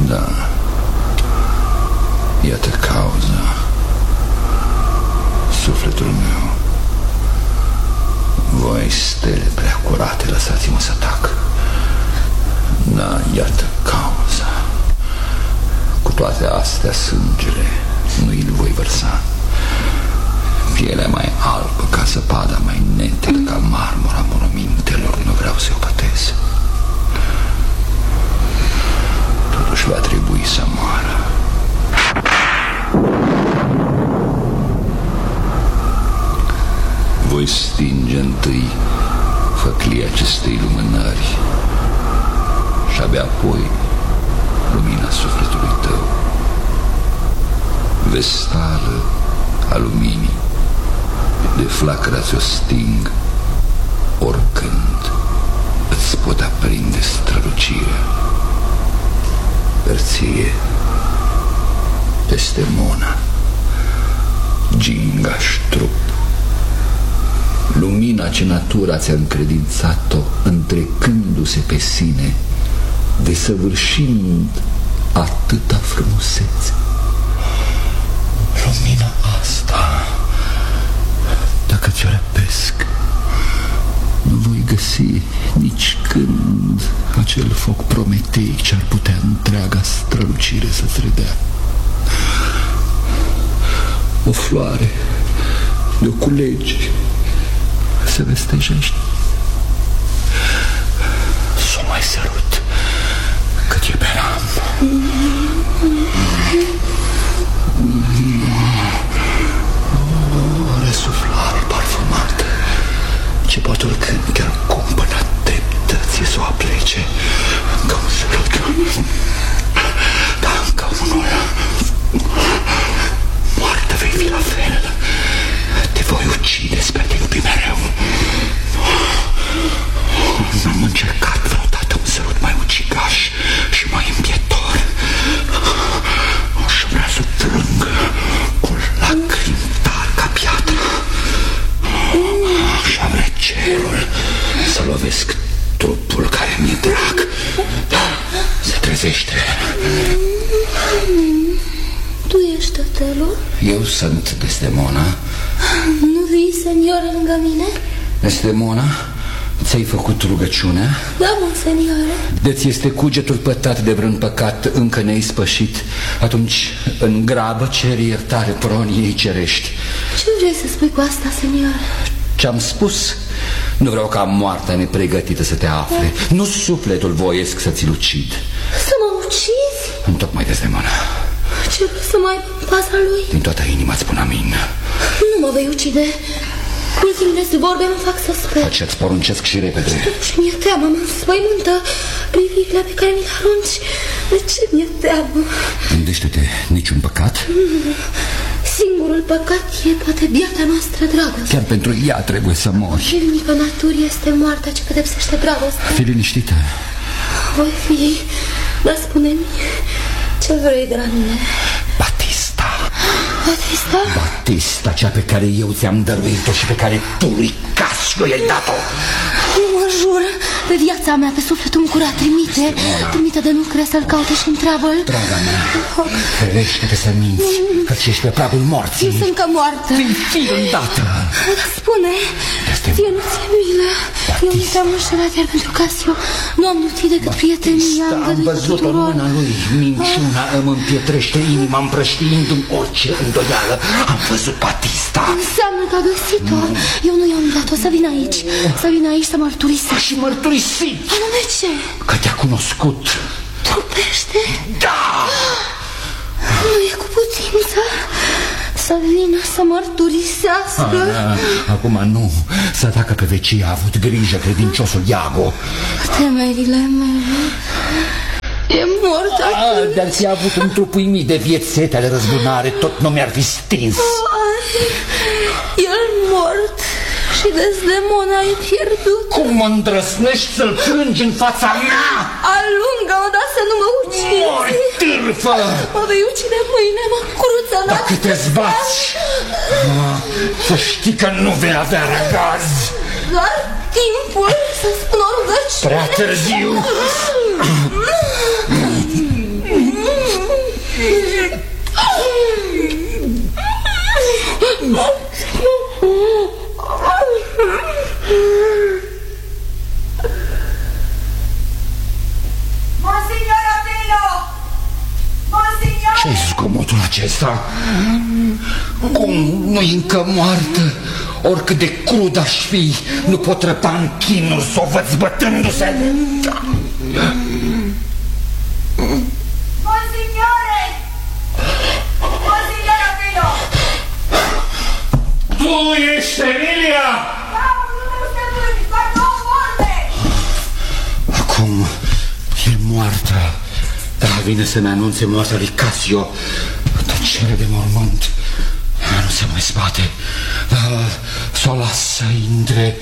Da. Iată cauza. Sufletul meu. Voi, stele prea curate, lăsați-mă să tac. Da, iată cauza. Cu toate astea, sângele nu îl voi vărsa. Pielea mai albă ca zăpada, mai neted ca marmura mormântelor, nu vreau să o pătez. Totuși va trebui să moară. Voi stinge întâi făclia acestei lumânări și abia apoi lumina sufletului tău. Vestală a luminii, de flacăra ți-o sting, oricând îți pot aprinde strălucirea. Perție, Desdemona, gingaș trup, lumina ce natura ți-a încredințat-o, întrecându-se pe sine, desăvârșind atâta frumusețe. Lumina asta, dacă ți-o răpesc, nu voi găsi nici când acel foc prometeic ce-ar putea întreaga strălucire să-ți redea. O floare de-o culegi, să vestejești, s-o mai sărut cât iubeam. O răsuflare parfumată, ce poate oricând chiar cumpăna dreptății să o aplece. Încă un sărut, dar încă unul. Moartă vei fi la fel. Te voi ucide, sper te iubi mereu. N-am încercat vreodată un sărut mai ucigaș și mai împietor. Aș vrea să plâng cu lacrimi tari ca piatra. Aș vrea cerul să lovesc trupul care mi-e drag. Se trezește. Tu ești tătelul? Eu sunt Desdemona. Nu vii, senior, lângă mine? Desdemona, ți-ai făcut rugăciunea? Da, monseniore. De-ți este cugetul pătat de vreun păcat încă neispășit? Atunci, în grabă, ceri iertare proniei cerești. Ce vrei să spui cu asta, senior? Ce-am spus? Nu vreau ca moartea nepregătită să te afle. Nu sufletul voiesc să ți-l ucid. Să mă ucizi? Întocmai, Desdemona. Ce vreau să mai pasă lui? Din toată inima îți spun amin. Nu mă vei ucide. Ultimele vorbe mă fac să sper. Ce-ți poruncesc și repede. Și mi-e teamă, mă înspăimântă privirile pe care mi le arunci. De ce mi-e teamă? Gândește-te, niciun păcat? Singurul păcat e poate biata noastră dragoste. Chiar pentru ea trebuie să mori. Filmică naturii este moartea ce pedepsește dragostea. Fii liniștită. Voi fi, dar spune-mi, ce vrei de la mine? Batista. Batista? Batista, cea pe care eu ți-am dăruit-o și pe care tu, Licasio, i-ai dat-o. Nu mă jur, pe viața mea, pe sufletul curat, trimite de nu crea să-l caute și întreabă-l. Draga mea, ferește-te să minți, căci ești pe pragul morții. Nu sunt ca moartă. Fii îndată. Spune, ție nu ți-e milă. Eu nu te-am înșelat, iar pentru Casio nu am nutit decât prietenia. Am văzut-o în mâna lui. Minciuna îmi împietrește inima, împrăștiindu-mi orice îndoială. Am văzut Batista. Înseamnă că a găsit-o. Eu nu i-am dat-o, să vin aici. Să vin aici să mărturisim. Și mărturisit. Anume ce? Că te-a cunoscut. Trupește? Da! Nu e cu putință să vină să mărturisească. Acum nu. Să dacă pe vecie a avut grijă credinciosul Iago. Temerile mele. E mort acum. Dar ți-a avut un trup uimit de viețete ale răzbunare. Tot nu mi-ar fi stins. El mort și Desdemona e pierdut. Cum mă îndrăsnești să-l plângi în fața mea? Alungă-o, dar să nu mă ucizi. Mori, târfă! Mă vei ucide mâine, mă cruță. Dacă te zbați, să știi că nu vei avea răgaz. Doar timpul să spun o rugăciune. Prea târziu. Ce-i zgomotul acesta? Cum nu-i încă moartă? Oricât de crud aș fi, nu pot răbda în chinuri să o văd zbătându-se. Monsignore! Monsignore Vino! Tu ești Emilia? Da, nu te stăpâni, doar 2 vorbe! Acum e moartă. Dar vine să-mi anunțe moartea lui Casio. Tăcere de mormânt. Nu se mai spate. S-o las să intre.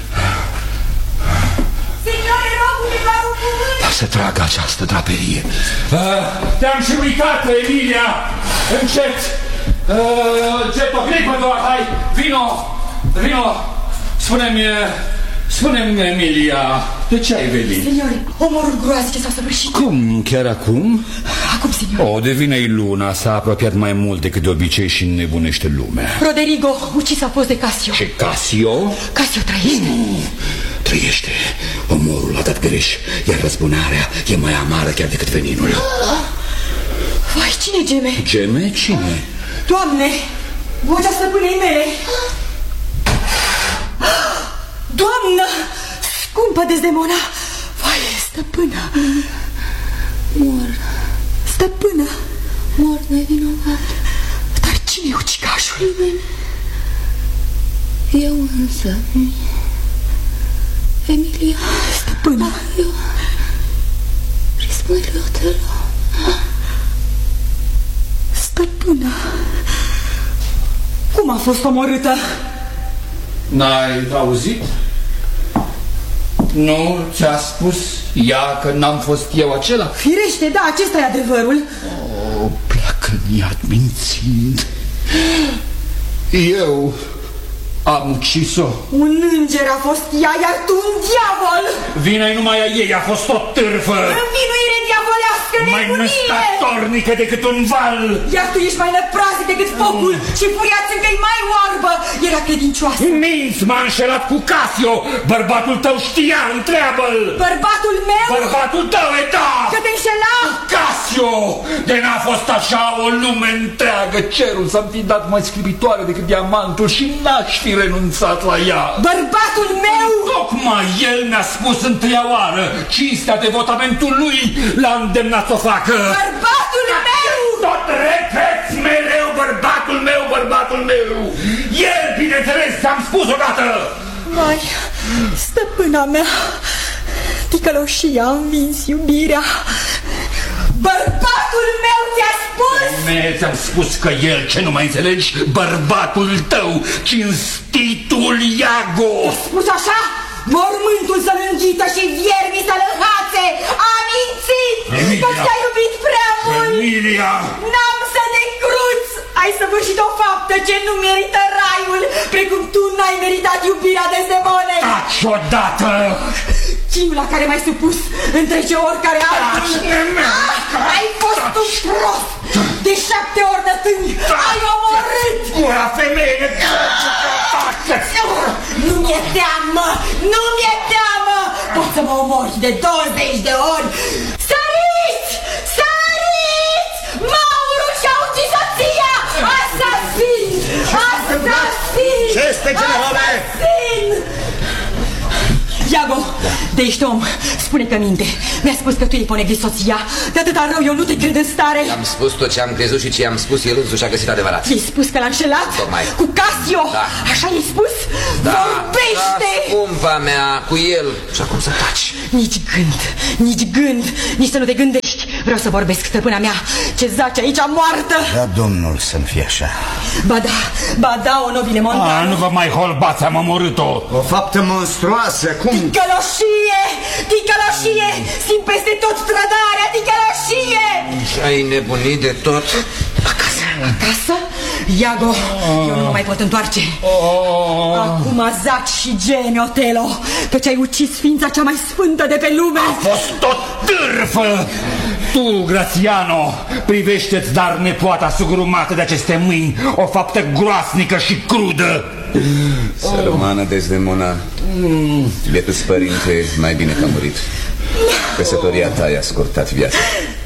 Signore, rogul-mi doar un cuvânt! Să tragă această draperie. Te-am și uitat, Emilia. Încet. Încet, o clipă doar, hai. Vino. Spune-mi, Emilia, de ce ai venit? Signore, omorul groaznic s-a săvârșit. Cum? Chiar acum? Acum, signore. O, devine-i luna, s-a apropiat mai mult decât de obicei și înnebunește lumea. Roderigo, ucis a fost de Casio. Ce, Casio? Casio trăiește. Trăiește. Omorul a dat greș, iar răzbunarea e mai amară chiar decât veninul. Vai, cine geme? Geme? Cine? Doamne, vocea stăpânei mele. Doamnă, scumpă Desdemona. Vai, stăpână. Mor. Stăpână. Mor nevinovat. Dar cine e ucigașul? Nimeni. Eu însă. Emilia. Stăpână. Eu. Rismăriotelo. Stăpână. Cum a fost omorâtă? N-ai auzit? Nu ți-a spus ea că n-am fost eu acela? Firește, da, acesta e adevărul. Pleacă în iad mințind. Eu am ucis-o. Un înger a fost ea, iar tu un diavol. Vina numai a ei, a fost o târfă. Învinuire diavolească, Mai nebunie. năstatornică decât un val. Iar tu ești mai năpraznic decât focul și furia-ți încă-i mai oarbă. Era credincioasă. Minți, m-a înșelat cu Casio. Bărbatul tău știa, întreabă-l. Bărbatul meu? Bărbatul tău e da. Că te înșela? Casio! De n-a fost așa o lume întreagă. Cerul să-mi fi dat mai scribitoare decât diamantul și n-aș fi renunțat la ea. Bărbatul meu? Tocmai el mi-a spus întâia oară. Cinstea, devotamentul lui l-a îndemnat să o facă. Bărbatul meu! Tot repeți mereu bărbatul meu. El, bineînțeles, ți-am spus odată. Mai, stăpâna mea, ticăloșia a învins iubirea. Bărbatul meu ți-a spus? Ți-am spus că el, ce nu mai înțelegi, bărbatul tău, cinstitul Iago. Ți-a spus așa? Mormântul să-l înghită și viermii să-l înhațe. A mințit! Că ți-a iubit prea mult. Emilia! N-am să te cruț! Ai săvârșit o faptă ce nu merită raiul, precum tu n-ai meritat iubirea Desdemonei. Taci odată! Chinul la care m-ai supus întrece oricare altul. Ai fost un prost! De 7 ori de tâng ai omorât! Gura femeie! Nu mi-e teamă! Nu mi-e teamă! Poți să mă omori de 20 de ori! Săriți! Săriți! Maurul și-a ucis soția! Asasin! Asasin! Ce este, generale? Asasin! Iago, de ești om, spune că minte. Mi-a spus că tu îi ponegli soția. De atâta rău eu nu te cred în stare. I-am spus tot ce am crezut și ce i-am spus el însuși a găsit adevărat. I-ai spus că l-a înșelat? Tocmai. Cu Casio? Da. Așa i-ai spus? Da, Vorbește! da, scumpa mea, cu el. Și acum să taci. Nici gând, nici să nu te gândești. Vreau să vorbesc, stăpâna mea, ce zace aici moartă. Da, domnul să-mi fie așa. Ba da, o nobile Montano. Nu vă mai holbați, am omorât-o. O faptă monstruoasă, cum? Ticăloșie, simt peste tot trădarea, ticăloșie. Ai nebunit de tot? Acasă? Iago, eu nu mă mai pot întoarce. Acum zaci și gemi, Otelo, căci ai ucis ființa cea mai sfântă de pe lume. A fost o târfă! Tu, Grațiano, privește-ți dar nepoata sugrumată de aceste mâini, o faptă groasnică și crudă. Sărmana Desdemona, bietul părinte, mai bine că a murit. Căsătoria ta i-a scurtat viața.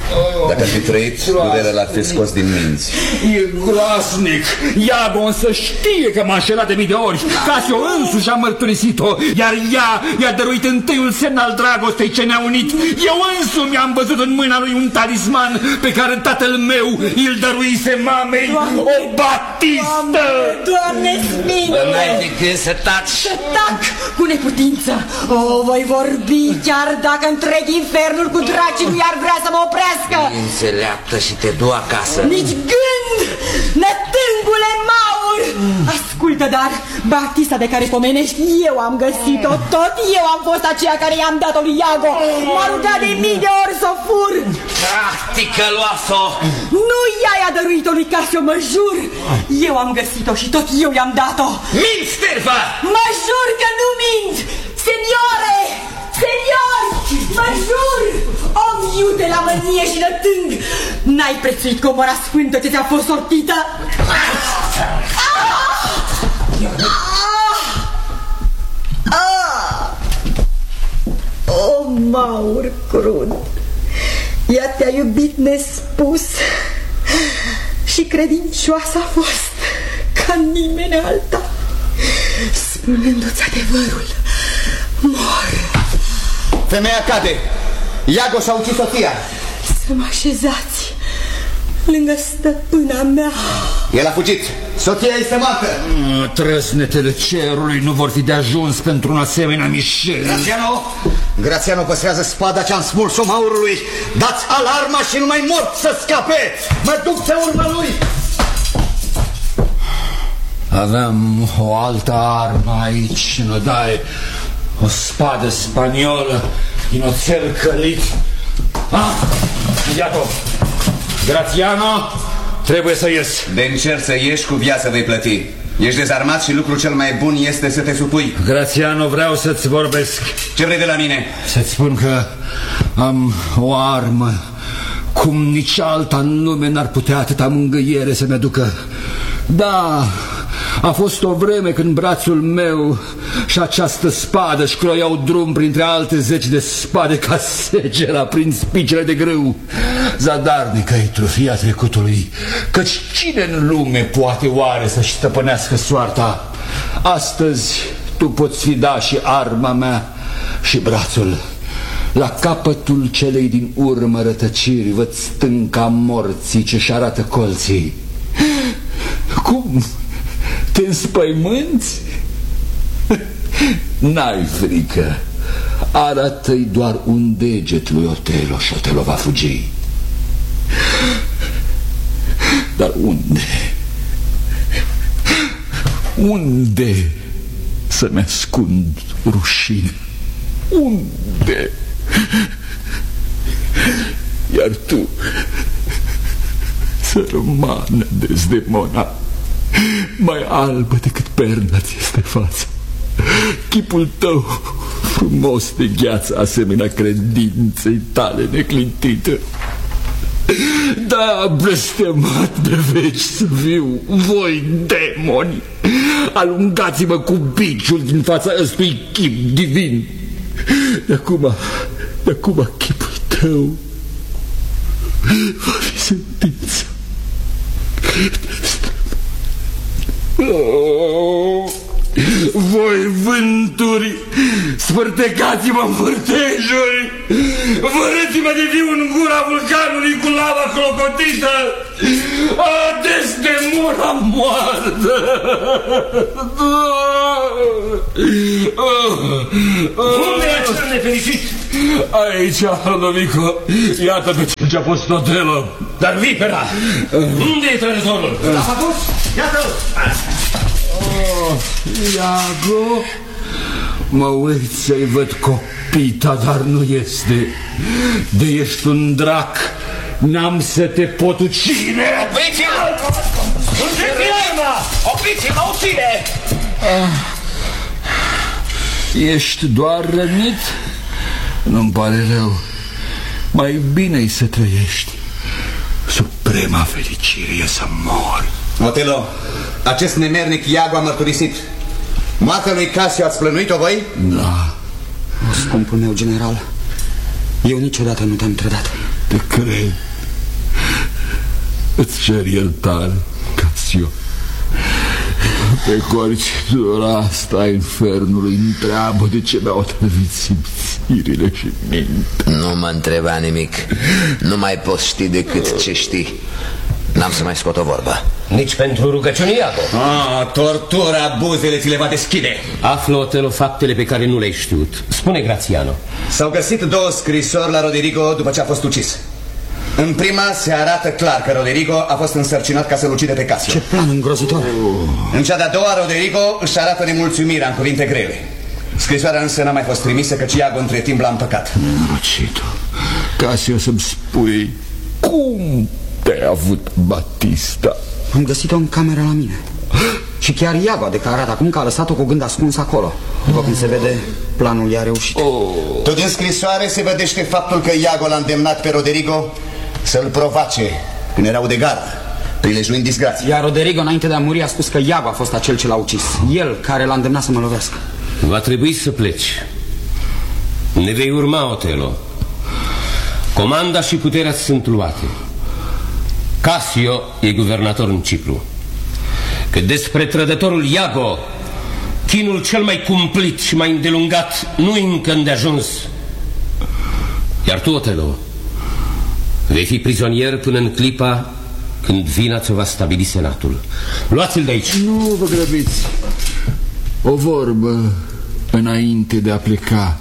Dacă ar fi trăit, durerea l-ar fi scos din minți. E groasnic. Iago însă știe că m-a înșelat de mii de ori. Casio însuși a mărturisit-o. Iar ea i-a dăruit întâiul semn al dragostei ce ne-a unit. Eu însumi am văzut în mâna lui un talisman pe care tatăl meu îl dăruise mamei. Doamne, o batistă. Doamne sfinte! N-ai decât să taci. Să tac cu neputință. Voi vorbi chiar dacă întreg infernul cu dracii nu i-ar vrea să mă oprească. Înțeleaptă și te du acasă. Nici gând, nătângule Maur! Ascultă, dar batista de care pomenești, eu am găsit-o. Tot eu am fost aceea care i-am dat-o lui Iago. M-a rugat de mii de ori să o fur. Practică, luas-o. Nu ea i-a dăruit-o lui Casio, mă jur. Eu am găsit-o și tot eu i-am dat-o. Minți, stervă! Mă jur că nu mint! Seniore! Seniori! Mă jur! Om iute la mânie și nătâng! N-ai prețuit comora sfântă ce ți-a fost sortită? O, Maur crud! Ea te-a iubit nespus și credincioasă a fost ca nimeni alta. Spunându-ți adevărul, mor. Femeia cade. Iago și-a ucis soția. Să mă așezați lângă stăpâna mea. El a fugit. Soția este moartă. Trăsnetele cerului nu vor fi de ajuns pentru un asemenea mișel. Grațiano păstrează spada ce-am smuls-o Maurului. Dați alarma și numai mort să scape. Mă duc pe urma lui. Aveam o altă armă aici în odaie. O spadă spaniolă din oțel călit. Iată-o. Grațiano, trebuie să ies. De încerc să ieși, cu viața vei plăti. Ești dezarmat și lucrul cel mai bun este să te supui. Grațiano, vreau să-ți vorbesc. Ce vrei de la mine? Să-ți spun că am o armă cum nici alta în lume n-ar putea atâta mângâiere să-mi aducă. Da, a fost o vreme când brațul meu și această spadă își croiau drum printre alte 10 de spade ca segera prin spicele de grâu. Zadarnică e trufia trecutului, căci cine în lume poate oare să-și stăpânească soarta? Astăzi tu poți fi da și arma mea și brațul. La capătul celei din urmă rătăciri văd stânca morții ce-și arată colții. Cum? Te înspăimânți? N-ai frică. Arată-i doar un deget lui Otelo și Otelo va fugi. Dar unde? Unde să-mi ascund rușine? Unde? Iar tu, sărmană Desdemona, mai albă decât perna ți este fața. Chipul tău frumos de gheață, asemenea credinței tale neclintită. Da, blestemat de veci să fiu, voi demoni, alungați-mă cu biciul din fața ăstui chip divin. De acum chipul tău va fi sentință. Voi vânturi, spărtecați-mă în vârtejuri, vărâți-mă de viu în gura vulcanului cu lava clocotită. Desdemona moartă. Unde e acel nefericit? Aici, Lodovico, iată pe ce a fost Otelo. Dar vipera, unde e trădătorul? A fost? Iată-l! Iago, mă uit să-i văd copita, dar nu este. De ești un drac, n-am să te pot ucide. Opriți-l! Sunteți arma! Opriți-l, mă ucide! Ești doar rănit? Nu-mi pare rău. Mai bine-i să trăiești. Suprema fericire e să mori. Otelo, acest nemernic Iago a mărturisit. Moartea lui Casio ați plănuit-o voi? Da. Scumpul meu general, Eu niciodată nu te-am trădat. Te cred. Îți cer iertare, Casio. Pe corcitura asta infernului întreabă de ce mi-au trăvit simțirile și mintea. Nu mă întreba nimic. Nu mai poți ști decât ce știi. N-am să mai scot o vorbă. Nici pentru rugăciuni, Iago. Tortura, buzele ți le va deschide. Află, Otelo, faptele pe care nu le-ai știut. Spune, Grațiano. S-au găsit 2 scrisori la Roderigo după ce a fost ucis. În prima se arată clar că Roderigo a fost însărcinat ca să-l ucide pe Casio. Ce plan îngrozitor! În cea de-a doua, Roderigo își arată nemulțumirea în cuvinte grele. Scrisoarea însă n-a mai fost trimisă, căci Iago între timp l-a împăcat. Nenorocito, Casio, să-mi spui cum te-ai avut Batista? Am găsit-o în cameră la mine. Și chiar Iago a declarat acum că a lăsat-o cu gând ascuns acolo. După cum se vede, planul i-a reușit. Tot din scrisoare se vedește faptul că Iago l-a îndemnat pe Roderigo să-l provoace când erau de gardă, prilejuind disgrație. Iar Roderigo, înainte de a muri, a spus că Iago a fost acel ce l-a ucis. El care l-a îndemnat să mă lovească. Va trebui să pleci. Ne vei urma, Otelo. Comanda și puterea sunt luate. Casio e guvernator în Cipru. Că despre trădătorul Iago, chinul cel mai cumplit și mai îndelungat nu-i încă îndeajuns. Iar tu, Otelo, vei fi prizonier până în clipa când vina ți-o va stabili senatul. Luați-l de aici. Nu vă grăbiți. O vorbă înainte de a pleca.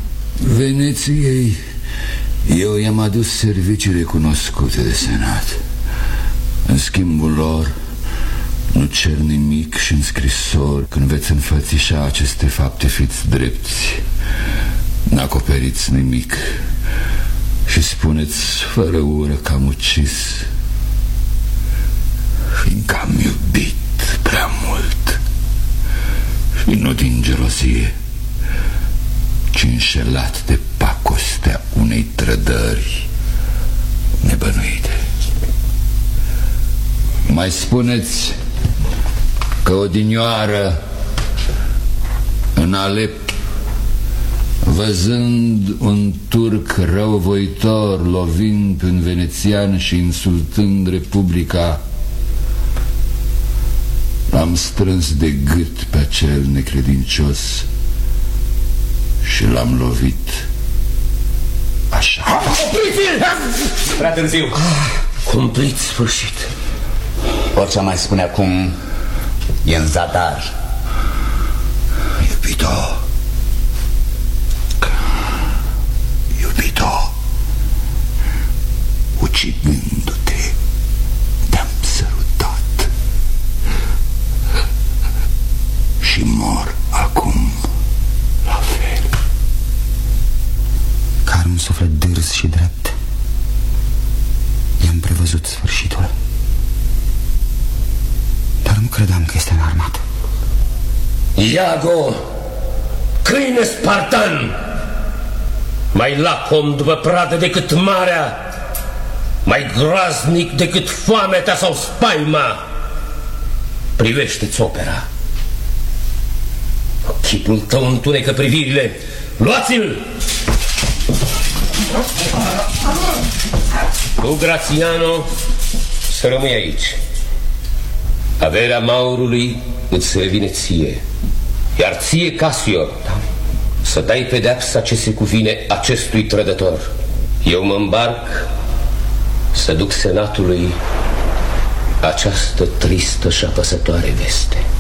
Veneției eu i-am adus servicii recunoscute de senat. În schimbul lor nu cer nimic și în scrisori. Când veți înfățișa aceste fapte, fiți drepți. N-acoperiți nimic și spuneți fără ură că am ucis, fiindcă am iubit prea mult. Și nu din gelozie, ci înșelat de pacostea unei trădări nebănuite. Mai spuneți că odinioară în Alep, văzând un turc răuvoitor lovind pe un venețian și insultând Republica, l-am strâns de gât pe acel necredincios și l-am lovit așa. Opriți-l! Prea târziu. Cumplit sfârșit. Orice mai spune acum e în zadar. Iubito, ucidându-te, te-am sărutat și mor acum la fel. Că are un suflet dârz și drept, i-am prevăzut sfârșitul. Dar nu credeam că este înarmat. Iago, câine spartan, mai lacom după pradă decât marea, mai groaznic decât foametea sau spaima, privește-ți opera. Chipul tău întunecă privirile. Luați-l! Tu, Grațiano, să rămâi aici. Averea Maurului îți revine ție, iar ție, Casio, să dai pedeapsa ce se cuvine acestui trădător. Eu mă îmbarc să duc senatului această tristă și apăsătoare veste.